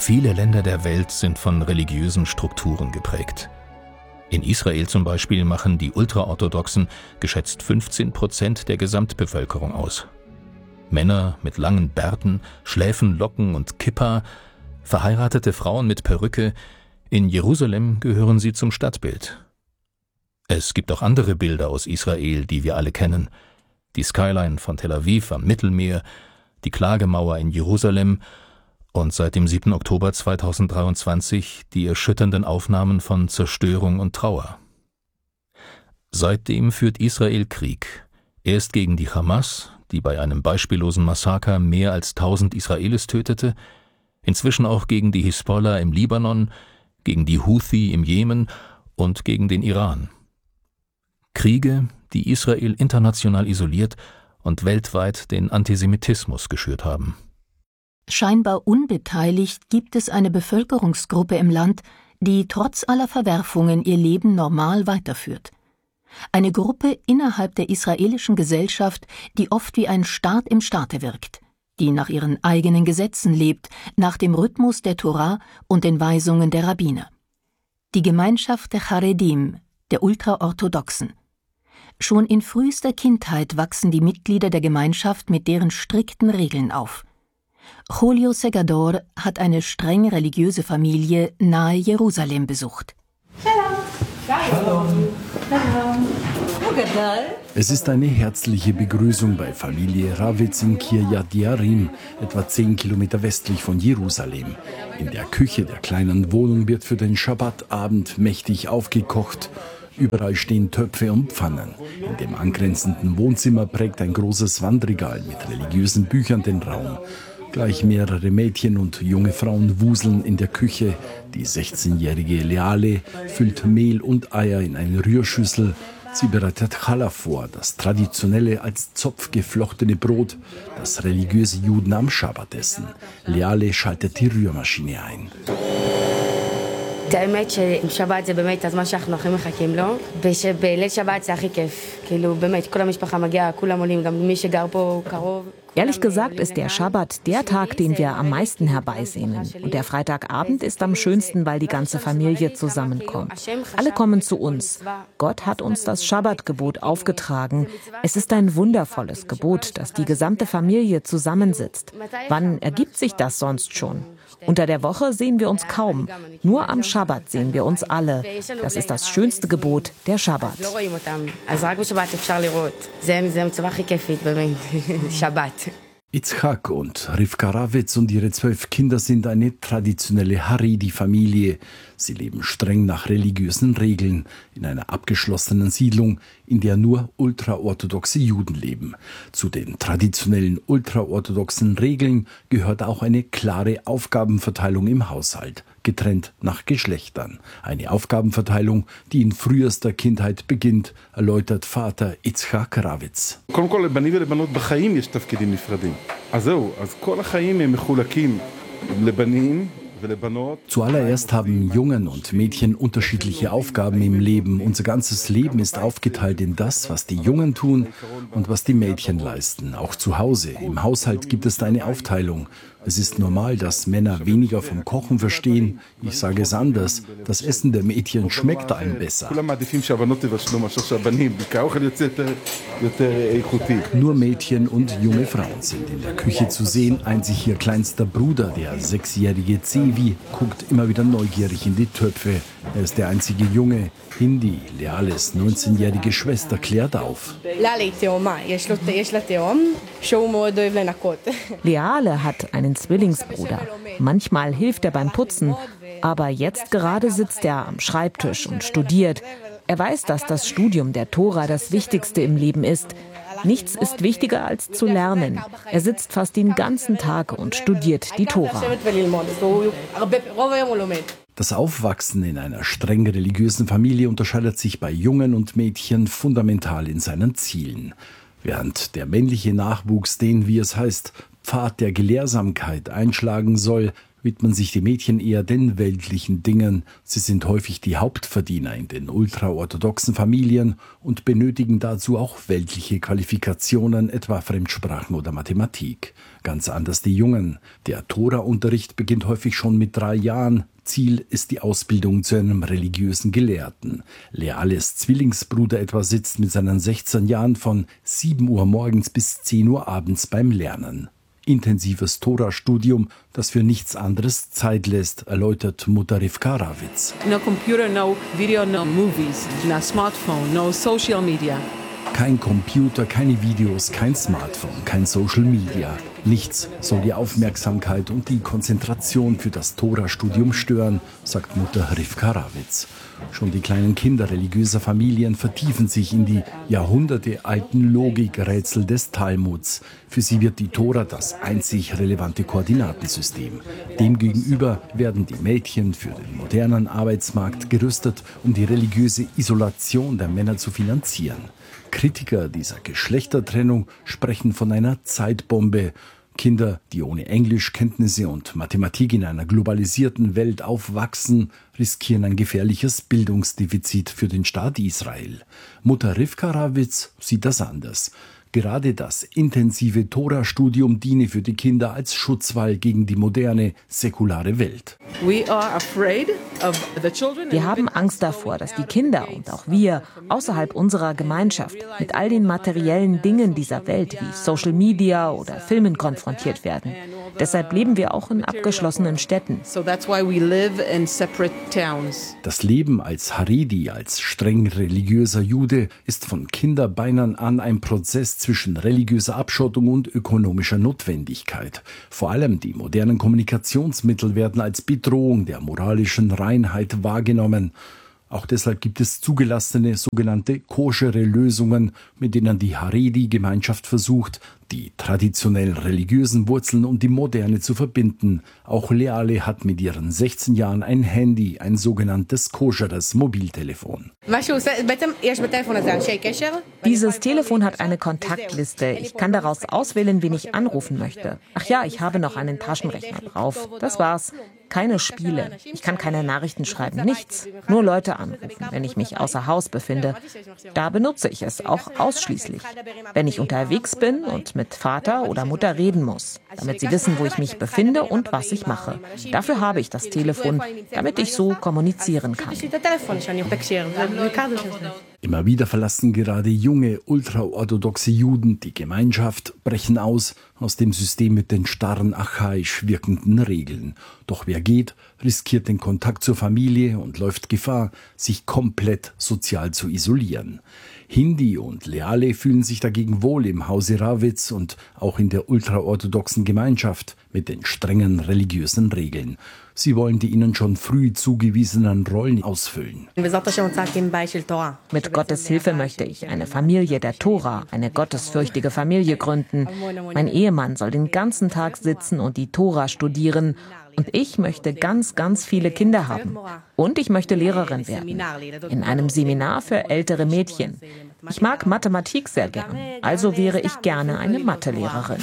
Viele Länder der Welt sind von religiösen Strukturen geprägt. In Israel zum Beispiel machen die Ultraorthodoxen geschätzt 15% der Gesamtbevölkerung aus. Männer mit langen Bärten, Schläfenlocken und Kippa, verheiratete Frauen mit Perücke, in Jerusalem gehören sie zum Stadtbild. Es gibt auch andere Bilder aus Israel, die wir alle kennen. Die Skyline von Tel Aviv am Mittelmeer, die Klagemauer in Jerusalem und seit dem 7. Oktober 2023 die erschütternden Aufnahmen von Zerstörung und Trauer. Seitdem führt Israel Krieg, erst gegen die Hamas, die bei einem beispiellosen Massaker mehr als 1000 Israelis tötete, inzwischen auch gegen die Hisbollah im Libanon, gegen die Houthi im Jemen und gegen den Iran. Kriege, die Israel international isoliert und weltweit den Antisemitismus geschürt haben. Scheinbar unbeteiligt gibt es eine Bevölkerungsgruppe im Land, die trotz aller Verwerfungen ihr Leben normal weiterführt. Eine Gruppe innerhalb der israelischen Gesellschaft, die oft wie ein Staat im Staate wirkt, die nach ihren eigenen Gesetzen lebt, nach dem Rhythmus der Tora und den Weisungen der Rabbiner. Die Gemeinschaft der Charedim, der Ultraorthodoxen. Schon in frühester Kindheit wachsen die Mitglieder der Gemeinschaft mit deren strikten Regeln auf. Julio Segador hat eine streng religiöse Familie nahe Jerusalem besucht. Es ist eine herzliche Begrüßung bei Familie Ravitz in Kiryat Jearim, etwa 10 Kilometer westlich von Jerusalem. In der Küche der kleinen Wohnung wird für den Schabbatabend mächtig aufgekocht. Überall stehen Töpfe und Pfannen. In dem angrenzenden Wohnzimmer prägt ein großes Wandregal mit religiösen Büchern den Raum. Gleich mehrere Mädchen und junge Frauen wuseln in der Küche. Die 16-jährige Leale füllt Mehl und Eier in eine Rührschüssel. Sie bereitet Challah vor, das traditionelle als Zopf geflochtene Brot, das religiöse Juden am Schabbat essen. Leale schaltet die Rührmaschine ein. האמת ששבת זה באמת הזמן שאנחנו הכי מחכים לו, ושבליל שבת זה הכי כיף. כאילו באמת, כל המשפחה מגיעה, כולם עולים, גם מי שגר פה קרוב. Ehrlich gesagt ist der Schabbat der Tag, den wir am meisten herbeisehnen. Und der Freitagabend ist am schönsten, weil die ganze Familie zusammenkommt. Alle kommen zu uns. Gott hat uns das Schabbatgebot aufgetragen. Es ist ein wundervolles Gebot, dass die gesamte Familie zusammensitzt. Wann ergibt sich das sonst schon? Unter der Woche sehen wir uns kaum. Nur am Schabbat sehen wir uns alle. Das ist das schönste Gebot, der Schabbat. Itzhak und Rivka Ravitz und ihre 12 Kinder sind eine traditionelle Haredi-Familie. Sie leben streng nach religiösen Regeln in einer abgeschlossenen Siedlung, in der nur ultraorthodoxe Juden leben. Zu den traditionellen ultraorthodoxen Regeln gehört auch eine klare Aufgabenverteilung im Haushalt, getrennt nach Geschlechtern. Eine Aufgabenverteilung, die in frühester Kindheit beginnt, erläutert Vater Itzhak Ravitz. Zuallererst haben Jungen und Mädchen unterschiedliche Aufgaben im Leben. Unser ganzes Leben ist aufgeteilt in das, was die Jungen tun und was die Mädchen leisten. Auch zu Hause, im Haushalt gibt es eine Aufteilung. Es ist normal, dass Männer weniger vom Kochen verstehen. Ich sage es anders, das Essen der Mädchen schmeckt einem besser. Nur Mädchen und junge Frauen sind in der Küche zu sehen. Einzig ihr kleinster Bruder, der 6-jährige Zevi, guckt immer wieder neugierig in die Töpfe. Er ist der einzige Junge. Hindi, Leales 19-jährige Schwester, klärt auf. Leale hat einen Zwillingsbruder. Manchmal hilft er beim Putzen, aber jetzt gerade sitzt er am Schreibtisch und studiert. Er weiß, dass das Studium der Tora das Wichtigste im Leben ist. Nichts ist wichtiger als zu lernen. Er sitzt fast den ganzen Tag und studiert die Tora. Das Aufwachsen in einer streng religiösen Familie unterscheidet sich bei Jungen und Mädchen fundamental in seinen Zielen. Während der männliche Nachwuchs den, wie es heißt, Pfad der Gelehrsamkeit einschlagen soll, widmen sich die Mädchen eher den weltlichen Dingen. Sie sind häufig die Hauptverdiener in den ultraorthodoxen Familien und benötigen dazu auch weltliche Qualifikationen, etwa Fremdsprachen oder Mathematik. Ganz anders die Jungen. Der Tora-Unterricht beginnt häufig schon mit 3 Jahren. Ziel ist die Ausbildung zu einem religiösen Gelehrten. Leales Zwillingsbruder etwa sitzt mit seinen 16 Jahren von 7 Uhr morgens bis 10 Uhr abends beim Lernen. Intensives Tora-Studium, das für nichts anderes Zeit lässt, erläutert Mutter Rivka Ravitz. No computer, no video, no movies, no smartphone, no social media. Kein Computer, keine Videos, kein Smartphone, kein Social Media. Nichts soll die Aufmerksamkeit und die Konzentration für das Tora-Studium stören, sagt Mutter Rivka Ravitz. Schon die kleinen Kinder religiöser Familien vertiefen sich in die jahrhundertealten Logikrätsel des Talmuds. Für sie wird die Tora das einzig relevante Koordinatensystem. Demgegenüber werden die Mädchen für den modernen Arbeitsmarkt gerüstet, um die religiöse Isolation der Männer zu finanzieren. Kritiker dieser Geschlechtertrennung sprechen von einer Zeitbombe. Kinder, die ohne Englischkenntnisse und Mathematik in einer globalisierten Welt aufwachsen, riskieren ein gefährliches Bildungsdefizit für den Staat Israel. Mutter Rivka Ravitz sieht das anders. Gerade das intensive Tora-Studium diene für die Kinder als Schutzwall gegen die moderne, säkulare Welt. Wir haben Angst davor, dass die Kinder und auch wir außerhalb unserer Gemeinschaft mit all den materiellen Dingen dieser Welt wie Social Media oder Filmen konfrontiert werden. Deshalb leben wir auch in abgeschlossenen Städten. Das Leben als Haredi, als streng religiöser Jude, ist von Kinderbeinen an ein Prozess zwischen religiöser Abschottung und ökonomischer Notwendigkeit. Vor allem die modernen Kommunikationsmittel werden als Bedrohung der moralischen Reinheit wahrgenommen. Auch deshalb gibt es zugelassene sogenannte koschere Lösungen, mit denen die Haredi-Gemeinschaft versucht, die traditionell religiösen Wurzeln und die Moderne zu verbinden. Auch Leale hat mit ihren 16 Jahren ein Handy, ein sogenanntes koscheres Mobiltelefon. Dieses Telefon hat eine Kontaktliste. Ich kann daraus auswählen, wen ich anrufen möchte. Ach ja, ich habe noch einen Taschenrechner drauf. Das war's. Keine Spiele. Ich kann keine Nachrichten schreiben, nichts. Nur Leute anrufen, wenn ich mich außer Haus befinde. Da benutze ich es auch ausschließlich. Wenn ich unterwegs bin und mit Vater oder Mutter reden muss, damit sie wissen, wo ich mich befinde und was ich mache. Dafür habe ich das Telefon, damit ich so kommunizieren kann. Immer wieder verlassen gerade junge, ultraorthodoxe Juden die Gemeinschaft, brechen aus dem System mit den starren, archaisch wirkenden Regeln. Doch wer geht, riskiert den Kontakt zur Familie und läuft Gefahr, sich komplett sozial zu isolieren. Hindi und Leale fühlen sich dagegen wohl im Hause Ravitz und auch in der ultraorthodoxen Gemeinschaft mit den strengen religiösen Regeln. Sie wollen die ihnen schon früh zugewiesenen Rollen ausfüllen. Mit Gottes Hilfe möchte ich eine Familie der Tora, eine gottesfürchtige Familie gründen. Mein Ehemann soll den ganzen Tag sitzen und die Tora studieren. Und ich möchte ganz, ganz viele Kinder haben. Und ich möchte Lehrerin werden. In einem Seminar für ältere Mädchen. Ich mag Mathematik sehr gern. Also wäre ich gerne eine Mathelehrerin.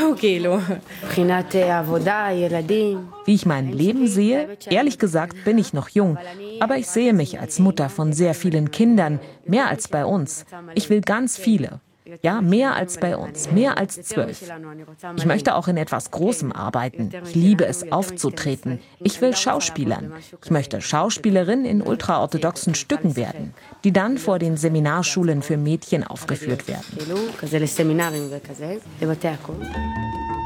Wie ich mein Leben sehe, ehrlich gesagt bin ich noch jung. Aber ich sehe mich als Mutter von sehr vielen Kindern. Mehr als bei uns. Ich will ganz viele. Ja, mehr als bei uns, mehr als 12. Ich möchte auch in etwas Großem arbeiten. Ich liebe es, aufzutreten. Ich will Schauspielern. Ich möchte Schauspielerin in ultraorthodoxen Stücken werden, die dann vor den Seminarschulen für Mädchen aufgeführt werden.